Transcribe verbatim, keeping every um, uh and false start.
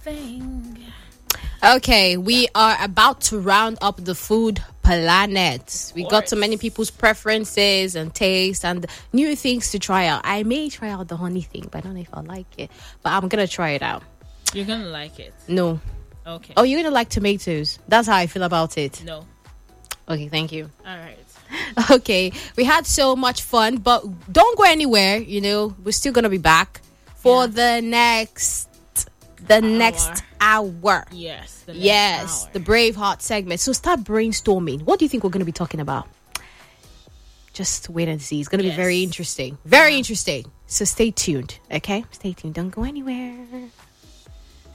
Thing. Okay, we are about to round up the food planet. We got so many people's preferences and tastes and new things to try out. I may try out the honey thing, but I don't know if I like it. But I'm gonna try it out. You're gonna like it? No. Okay. Oh, you're gonna like tomatoes? That's how I feel about it. No. Okay, thank you. All right. Okay, we had so much fun, but don't go anywhere. You know, we're still gonna be back for Yeah. the next. The Hour. next hour. Yes. The next Yes, hour. the Braveheart segment. So start brainstorming. What do you think we're going to be talking about? Just wait and see. It's going to Yes. be very interesting. Very Yeah. interesting. So stay tuned. Okay? Stay tuned. Don't go anywhere.